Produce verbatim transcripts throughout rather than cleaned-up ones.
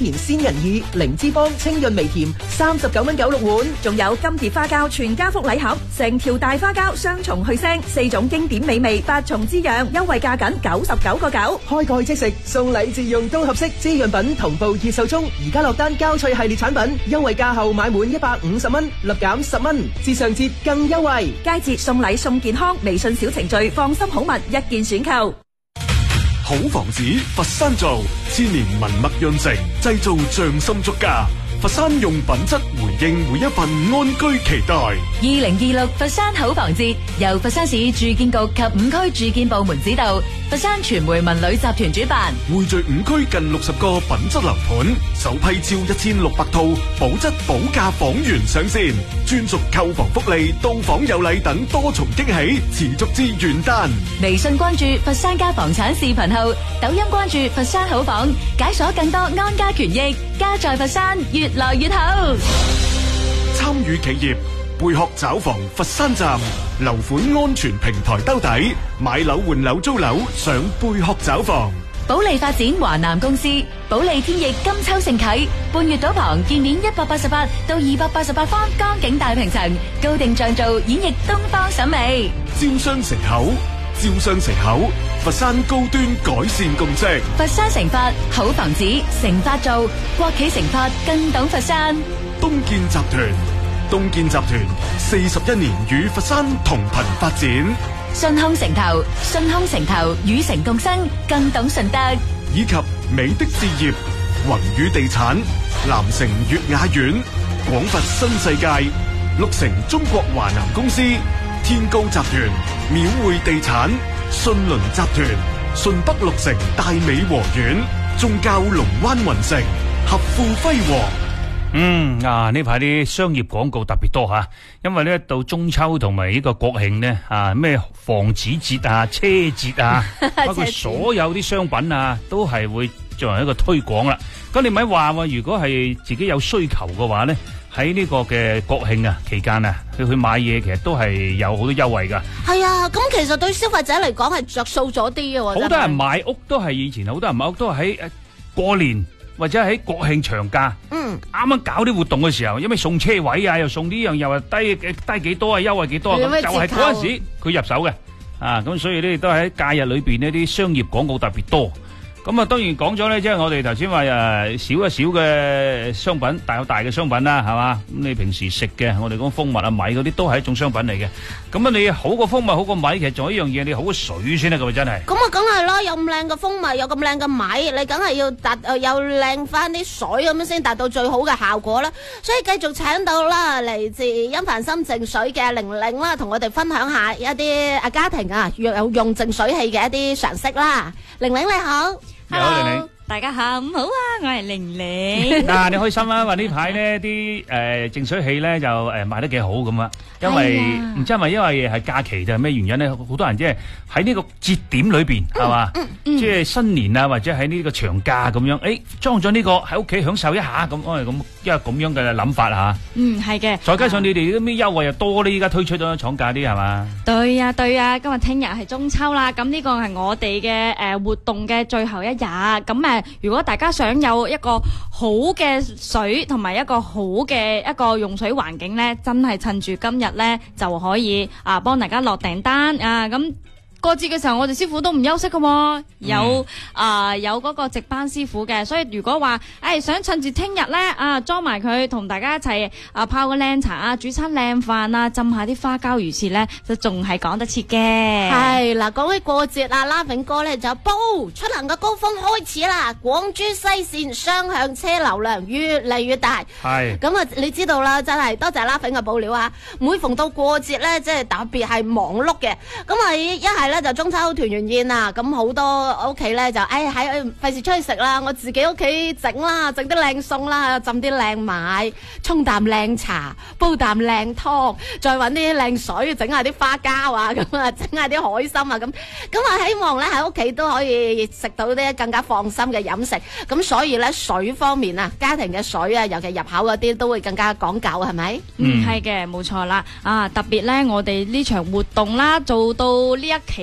田仙人耳、靈芝幫清潤微甜，三十九蚊九六碗。 仲有金蝶花膠全家福禮盒，成條大花膠雙重去腥，四種經典美味，八重滋養，優惠價僅九十九個九。 開蓋即食，送禮自用都合適。滋潤品同步熱售中，而家落單膠脆系列產品，優惠價後買滿一百五十蚊，立減十蚊，至上節更優惠。 佳節送禮送健康，微信小程序放心好物一件選購。 好房子佛山造，千年文墨潤成，製造匠心足家。佛山用品質回應每一份安居期待。 二零二六佛山好房節由佛山市住建局及五區住建部門指導，佛山傳媒文旅集團主辦， 匯聚五區近六十個品質樓盤，首批超一千六百套保質保價房源上線，專屬購房福利、到房有禮等多重驚喜，持續至元旦。 微信關注佛山家房產視頻號，抖音關注佛山好房，解鎖更多安家權益，家在佛山越來越好。 參與企業貝殼找房佛山站樓款安全平台兜底，買樓換樓租樓上貝殼找房。 保利發展華南公司，保利天翼金秋盛啟，半月島旁建面一百八十八到二百八十八方江景大平層，高定像造演繹東方審美。 招商城口，招商城口，佛山高端改善共識。 佛山成發好房子，成發造國企成發更懂佛山。 東建集團，東建集團四十一年與佛山同頻發展。 順康城投，順康城投與城共生，更懂順德。 以及美的置業、宏宇地產、南城悅雅苑、廣佛新世界、綠城中國華南公司、天高集團、廟匯地產、信倫集團、順北綠城大美和苑、宗教龍灣雲城、合富輝煌。 嗯啊，呢排啲商業廣告特別多吓，因為咧到中秋同埋呢個國慶咧啊，咩房子節啊、車節啊，包括所有啲商品啊，都係會作為一個推廣啦。咁你咪話喎，如果係自己有需求嘅話咧，喺呢個嘅國慶啊期間啊，去去買嘢其實都係有好多優惠噶。 係啊，咁其實對消費者嚟講係着數咗啲嘅喎。 好多人買屋都係以前好多人買屋都係喺誒過年或者喺國慶長假，嗯，啱啱搞啲活動嘅時候，因為送車位啊，又送呢樣又係低低幾多啊，優惠幾多啊，咁就係嗰陣時佢入手嘅，啊，咁所以咧都喺假日裏邊呢啲商業廣告特別多。咁啊，當然講咗咧，即係我哋頭先話誒少一少嘅商品，大有大嘅商品啦，係嘛？咁你平時食嘅，我哋講蜂蜜啊、米嗰啲都係一種商品嚟嘅。咁啊，你好過蜂蜜，好過米，其實仲有一樣嘢，你好過水先得㗎喎，真係。 咁啊，梗係啦，有咁靚嘅蜂蜜，有咁靚嘅米，你梗係要達誒有靚翻啲水咁樣先達到最好嘅效果啦。所以繼續請到啦嚟自因凡心淨水嘅玲玲啦，同我哋分享下一啲啊家庭啊有用淨水器嘅一啲常識啦。玲玲你好。 你好，玲玲。 大家下午好啊，我係玲玲。 嗱，你開心啦，話呢排咧啲誒淨水器咧就誒賣得幾好咁啊，因為唔知係咪因為係假期定係咩原因咧？好多人即係喺呢個節點裏邊係嘛，即係新年啊或者喺呢個長假咁樣，誒裝咗呢個喺屋企享受一下咁，我係咁因為咁樣嘅諗法嚇。 嗯，係嘅。 再加上你哋啲咩優惠又多咧，依家推出咗廠價啲係嘛？ 對啊對啊，今日聽日係中秋啦，咁呢個係我哋嘅誒活動嘅最後一日，咁誒。如果大家想有一個好嘅水同埋一個好嘅一個用水環境呢，真係趁住今日呢就可以啊幫大家落訂單啊咁。過節嘅時候，我哋師傅都唔休息嘅，有啊、呃、有嗰個值班師傅嘅，所以如果話誒、哎、想趁住聽日咧啊裝埋佢，同大家一齊啊泡個靚茶啊，煮餐靚飯啊，浸下啲花膠魚翅咧，就仲係講得切嘅。 係嗱，講起過節啊，拉炳哥咧就報出行嘅高峰開始啦，廣珠西線雙向車流量越嚟越大。係咁啊，你知道啦，真係多謝拉炳嘅報料啊！每逢到過節咧，即係特別係忙碌嘅，咁啊一係咧就中秋團圓宴啊，咁好多屋企咧就誒喺費事出去食啦，我自己屋企整啦，整啲靚餸啦，浸啲靚米，沖啖靚茶，煲啖靚湯，再搵啲靚水，整下啲花膠啊，咁啊整下啲海參啊，咁咁啊希望咧喺屋企都可以食到啲更加放心嘅飲食。咁所以咧水方面啊，家庭嘅水啊，尤其入口嗰啲都會更加講究，係咪？ 嗯，係嘅，冇錯啦。啊，特別咧，我哋呢場活動啦，做到呢一期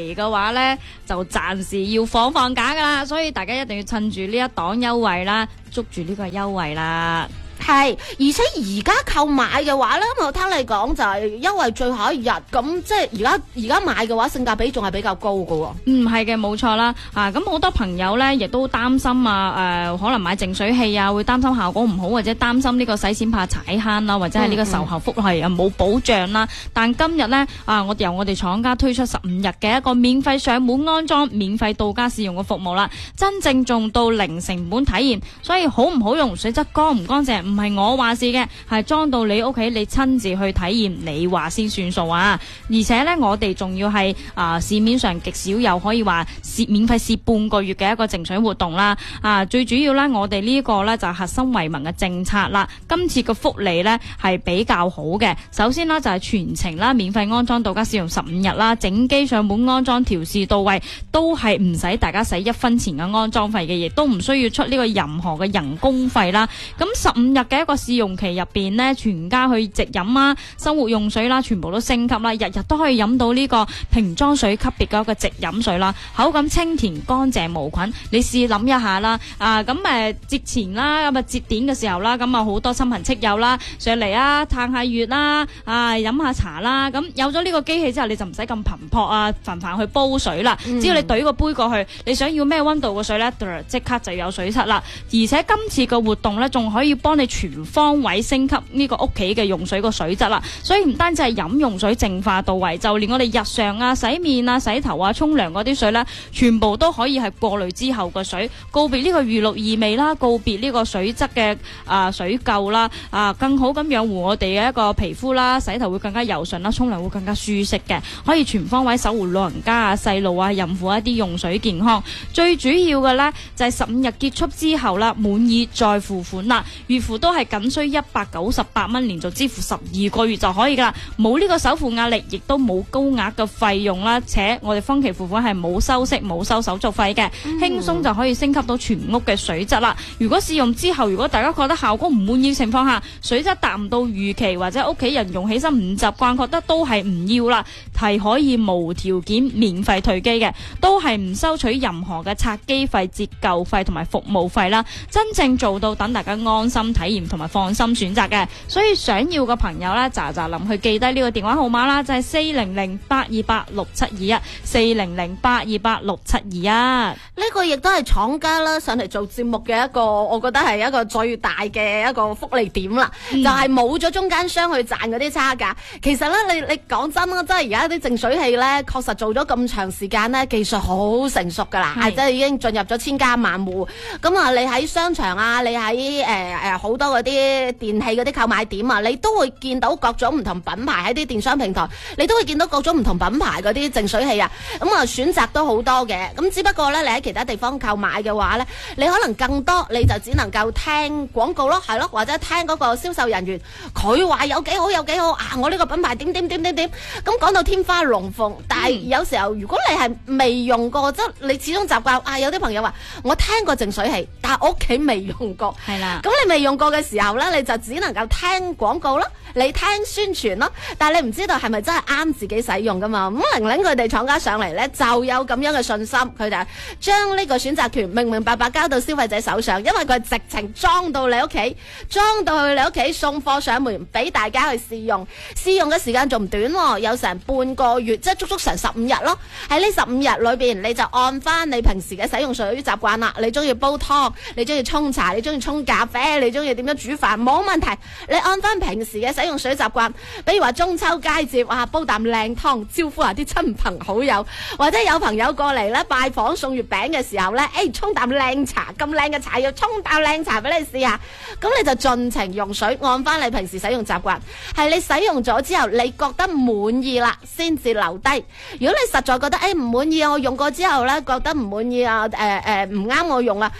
期嘅話咧，就暫時要放放假噶啦，所以大家一定要趁住呢一檔優惠啦，捉住呢個優惠啦。 係，而且而家購買嘅話咧，我聽你講就係優惠最後一日，咁即係而家而家買嘅話，性價比仲係比較高㗎喎。 嗯，係嘅，冇錯啦。啊，咁好多朋友咧，亦都擔心啊，誒、呃，可能買淨水器啊，會擔心效果唔好，或者擔心呢個洗錢怕踩坑啦，或者係呢個售後服務啊冇保障啦。但今日咧，啊，我哋由我哋廠家推出十五日嘅一個免費上門安裝、免費到家試用嘅服務啦，真正做到零成本體驗，所以好唔好用、水質乾唔乾淨，唔係我話事嘅，係裝到你屋企，你親自去體驗，你話先算數啊！而且呢，我哋仲要係啊、呃、市面上極少有可以話試免費試半個月嘅一個淨水活動啦。啊，最主要呢，我哋呢個呢就係核心為民嘅政策啦。今次嘅福利呢係比較好嘅。首先啦，就係全程啦免費安裝到家試用十五日啦，整機上門安裝調試到位，都係唔使大家使一分錢嘅安裝費嘅，亦都唔需要出呢個任何嘅人工費啦。咁十五日嘅一個試用期入邊呢，全家去直飲啊，生活用水啦，全部都升級啦，日日都可以飲到呢個瓶裝水級別嘅一個直飲水啦，口感清甜乾淨無菌。你試諗一下啦，啊咁誒節前啦，咁啊節點嘅時候啦，咁啊好多親朋戚友啦上嚟啊，嘆下月啦，啊飲下茶啦，咁有咗呢個機器之後，你就唔使咁頻撲啊，頻繁去煲水啦，嗯、只要你懟個杯過去，你想要咩溫度嘅水呢，即刻就有水質啦。而且今次嘅活動呢，仲可以幫你全方位升級呢個屋企嘅用水個水質啦，所以唔單止係飲用水淨化到位，就連我哋日常啊洗面啊、洗頭啊、沖涼嗰啲水呢，全部都可以係過濾之後嘅水，告別呢個魚綠異味啦，告別呢個水質嘅啊水垢啦，啊更好咁養護我哋嘅一個皮膚啦，洗頭會更加柔順啦，沖涼會更加舒適嘅，可以全方位守護老人家啊、細路啊、孕婦一啲用水健康。最主要嘅呢，就係十五日結束之後啦，滿意再付款啦，預付都係僅需一百九十八蚊，連續支付十二個月就可以噶啦，冇呢個首付壓力，亦都冇高額嘅費用啦，且我哋分期付款係冇收息、冇收手續費嘅，輕鬆就可以升級到全屋嘅水質啦。如果試用之後，如果大家覺得效果唔滿意情況下，水質達唔到預期，或者屋企人用起身唔習慣，覺得都係唔要啦，係可以無條件免費退機嘅，都係唔收取任何嘅拆機費、折舊費同埋服務費啦，真正做到等大家安心體驗同埋放心選擇嘅。所以想要嘅朋友呢，喳喳臨去記低呢個電話號碼啦，就係四零零八二八六七二一，四零零八二八六七二一。 呢個亦都係廠家啦上嚟做節目嘅一個，我覺得係一個最大嘅一個福利點啦，嗯、就係冇咗中間商去賺嗰啲差價。其實咧，你你講真啦，真係而家啲淨水器咧，確實做咗咁長時間咧，技術好成熟噶啦，係真係已經進入咗千家萬戶。咁啊，你喺商場啊，你喺誒誒好多嗰啲電器嗰啲購買點啊，你都會見到各種唔同品牌喺啲電商平台，你都會見到各種唔同品牌嗰啲淨水器啊。咁啊，選擇都好多嘅。咁只不過咧，你喺其他地方購買嘅話咧，你可能更多，你就只能夠聽廣告咯，係咯，或者聽嗰個銷售人員佢話有幾好有幾好啊！我呢個品牌點點點點點，咁講到天花龍鳳。但係有時候如果你係未用過，即係你始終習慣啊。有啲朋友話我聽過淨水器，但係我屋企未用過，係啦。咁你未用過嘅時候咧，你就只能夠聽廣告咯，你聽宣傳咯，但係你唔知道係咪真係啱自己使用噶嘛？咁玲玲佢哋廠家上嚟咧，就有咁樣嘅信心，佢哋將呢個選擇權明明白白交到消費者手上，因為佢直情裝到你屋企，裝到去你屋企，送貨上門俾大家去試用。試用嘅時間仲唔短喎，有成半個月，即係足足成十五日咯。喺呢十五日裏邊，你就按翻你平時嘅使用水習慣啦。你中意煲湯，你中意沖茶，你中意沖咖啡，你中意點樣煮飯，冇問題。你按翻平時嘅使用水習慣，比如話中秋佳節，哇，煲啖靚湯，招呼下啲親朋好友，或者有朋友過嚟咧拜訪送月餅嘅時候咧，誒沖啖靚茶，咁靚嘅茶要沖啖靚茶俾你試下，咁你就盡情用水，按翻你平時使用習慣，係你使用咗之後你覺得滿意啦，先至留低。如果你實在覺得誒唔滿意，我用過之後咧覺得唔滿意啊，誒誒唔啱我用啊，咁你第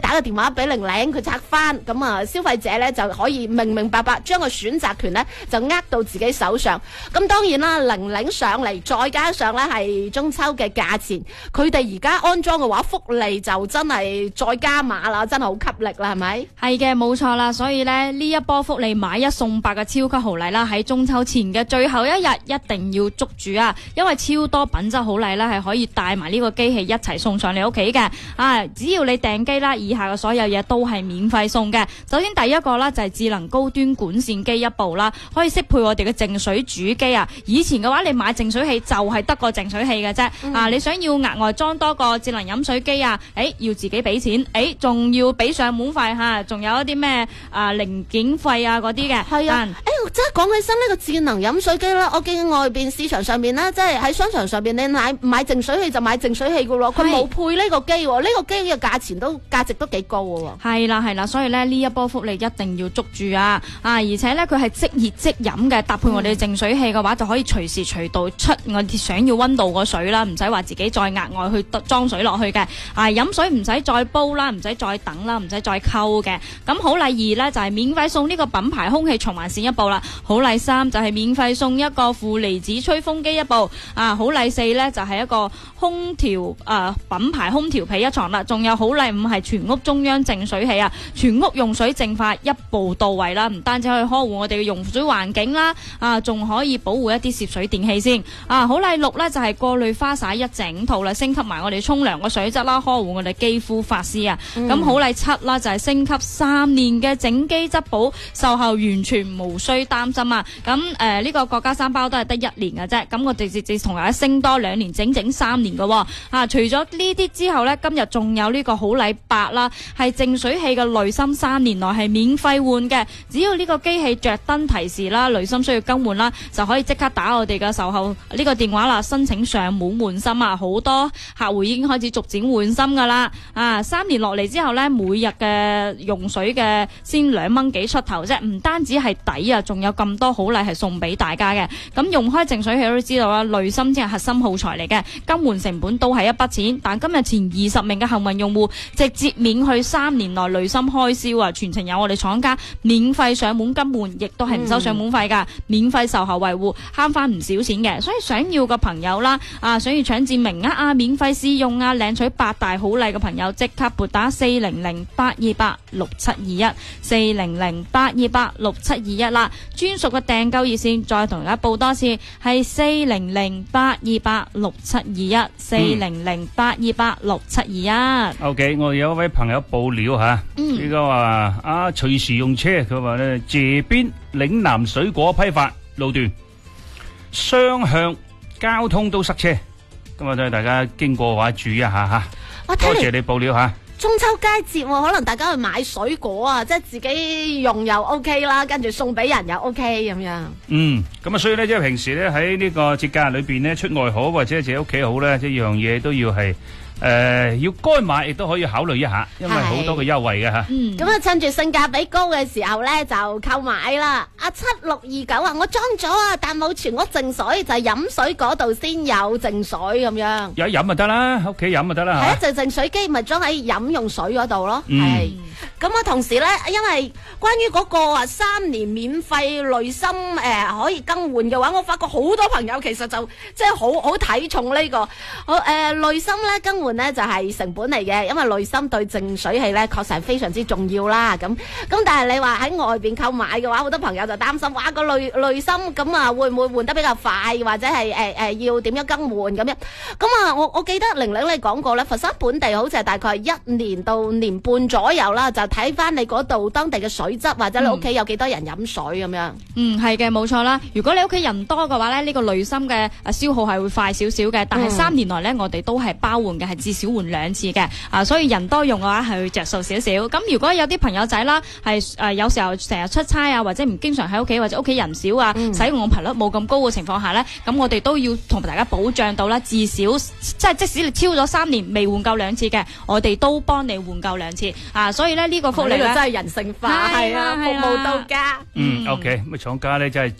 打個電話俾玲玲，佢拆翻，咁啊消費者咧就可以明明白白將個選擇權咧就握到自己手上。咁當然啦，玲玲上嚟，再加上咧係中秋嘅價錢，佢哋而家安裝嘅話，福利就真係再加碼啦，真係好吸力啦，係咪？ 係嘅，冇錯啦。所以咧呢一波福利買一送八嘅超級豪禮啦，喺中秋前嘅最後一日一定要捉住啊！因為超多品質好禮咧係可以帶埋呢個機器一齊送上你屋企嘅。啊，只要你訂機啦，以下嘅所有嘢都係免費送嘅。首先第一個啦就係智能高端管線機一部啦，可以適配我哋嘅淨水煮機啊。以前嘅話你買淨水器就係得個淨水器嘅啫。嗯、啊，你想要額外裝多個智能飲水機啊？誒，要自己俾錢，誒，仲要俾上門費吓，仲有一啲咩啊零件費啊嗰啲嘅。係啊，誒， 即係講起身呢個智能飲水機啦，我見外邊市場上邊啦，即係喺商場上邊你買買淨水器就買淨水器噶咯，佢冇配呢個機，呢、這個機嘅價錢都價值都幾高嘅。 係啦係啦，所以咧呢一波福利一定要捉住啊！啊，而且咧佢係即熱即飲嘅，搭配我哋淨水器嘅話，嗯、就可以隨時隨地出我哋想要溫度個水啦，唔使話自己再額外去裝水落去嘅。啊，飲水唔使再煲啦，唔使再等啦，唔使再溝嘅。咁好禮二咧就係、是、免費送呢個品牌空氣循環扇一部啦。好禮三就係免費送一個負離子吹風機一部。啊，好禮四咧就係、是、一個空調啊品牌空調被一床啦。仲有好禮五係全屋中央淨水器啊，全屋用水淨化一步到位啦。唔單止可以呵護我哋嘅用水環境啦，啊，仲可以保護一啲涉水電器先。啊，好禮六咧就係、是、過濾花灑一整套啦，升級埋我哋沖涼嘅水質啦，呵護我哋肌膚髮絲啊。咁、嗯、好禮七啦就係、是、升級三年嘅整機質保，售後完全無需擔心啊。咁誒呢個國家三包都係得一年嘅啫，咁我哋直接同大家升多兩年，整整三年嘅。啊，除咗呢啲之後呢，今日仲有呢個好禮八啦，係淨水器嘅濾芯三年內係免費換嘅，只要呢個機器着燈提示啦，濾芯需要更換啦，就可以即刻打我哋嘅售後呢個電話啦，申請上門換芯啊！好多客戶已經開始逐漸換芯噶啦。啊，三年落嚟之後呢，每日嘅用水嘅先兩蚊幾出頭啫，唔單止係抵啊，仲有咁多好禮係送俾大家嘅。咁用開淨水器都知道啦，濾芯先係核心耗材嚟嘅，更換成本都係一筆錢。但今日前二十名嘅幸運用戶直接免去三年內濾芯開銷啊，全程有我哋廠家免費上門更換，亦都係唔收上門費噶，嗯、免費售後維護，慳翻唔少錢嘅。所以想要嘅朋友啦，啊，想要搶佔名額啊，免費試用啊，領取八大好禮嘅朋友，即刻撥打四零零八二八六七二一四零零八二八六七二一啦。專屬嘅訂購熱線再同大家報多次，係四零零八二八六七二一四零零八二八六七二一。 OK， 我有一位朋友報料吓，呢個話啊隨時用車，佢話咧謝邊嶺南水果批發路段雙向交通都塞車，咁啊，大家經過嘅話注意一下吓。多謝你報料吓。 中秋佳節，可能大家去買水果啊，即係自己用又 OK 啦，跟住送俾人又 OK 咁樣。 嗯，咁啊，所以咧，即係平時咧喺呢個節假日裏邊咧，出外好或者自己屋企好咧，即係樣嘢都要係。誒、呃，要該買亦都可以考慮一下，因為好多嘅優惠嘅吓。嗯，咁啊，趁住性價比高嘅時候咧，就購買啦。阿七六二九啊，我裝咗啊，但冇全屋淨水，就係、是、飲水嗰度先有淨水咁樣。有飲就得啦，屋企飲就得啦。係啊，就淨水機咪裝喺飲用水嗰度咯。係、嗯。咁啊，同時咧，因為關於嗰個啊三年免費濾芯誒可以更換嘅話，我發覺好多朋友其實就即係好好睇重呢、這個。好誒，濾芯咧更換咧就係成本嚟嘅，因為濾芯對淨水器咧確實係非常之重要啦。咁咁但係你話喺外邊購買嘅話，好多朋友就擔心，哇個濾濾芯咁啊會唔會換得比較快，或者係誒誒要點樣更換咁樣？咁啊，我我記得玲玲你講過咧，佛山本地好似係大概係一年到年半左右啦，就睇翻你嗰度當地嘅水質，或者你屋企有幾多人飲水咁樣。嗯，係嘅，冇錯啦。如果你屋企人多嘅話咧，呢、這個濾芯嘅消耗係會快少少嘅，但係三年內咧，我哋都係包換嘅，係至少換兩次嘅。啊，所以人多用嘅話係會着數少少。咁如果有啲朋友仔啦，係誒、呃、有時候成日出差啊，或者唔經常喺屋企，或者屋企人少啊，嗯、使用頻率冇咁高嘅情況下咧，咁我哋都要同大家保障到啦，至少即係即使你超咗三年未換夠兩次嘅，我哋都幫你換夠兩次。啊，所以咧呢、這個福利咧、啊、真係人性化，係啊，服務到家。嗯 ，OK， 咁啊廠家咧真係直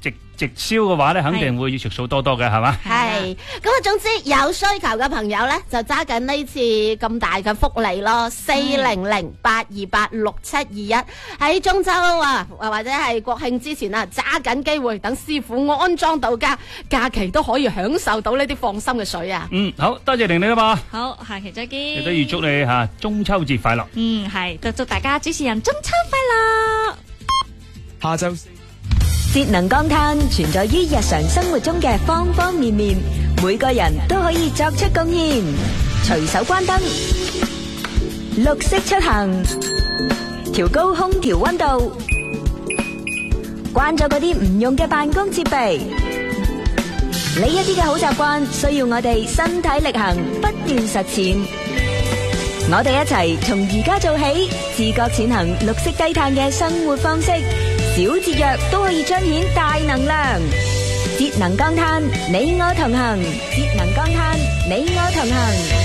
直直銷嘅話咧，肯定會要着數多多嘅，係嘛？ 係咁啊，總之有需求嘅朋友咧，就揸緊呢次咁大嘅福利咯，四零零八二八六七二一喺中秋啊，或者係國慶之前啊，揸緊機會，等師傅安裝到家，假期都可以享受到呢啲放心嘅水啊！ 嗯，好多謝玲玲啊嘛， 好，下期再見。 亦都預祝你吓中秋節快樂。 嗯，係，就祝大家主持人中秋快樂。 下周節能降碳存在於日常生活中嘅方方面面，每個人都可以作出貢獻。隨手關燈，綠色出行，調高空調溫度，關咗嗰啲唔用嘅辦公設備。呢一啲嘅好習慣需要我哋身體力行，不斷實踐。我哋一齊從而家做起，自覺踐行綠色低碳嘅生活方式，小節約都可以彰顯大能量。節能降碳，你我同行；節能降碳，你我同行。